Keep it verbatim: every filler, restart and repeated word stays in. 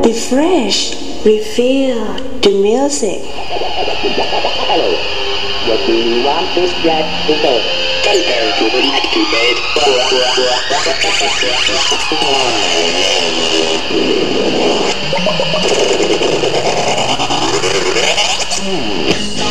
Refresh, refill the music. Hello. What do you want this jet to do? Prepare to activate.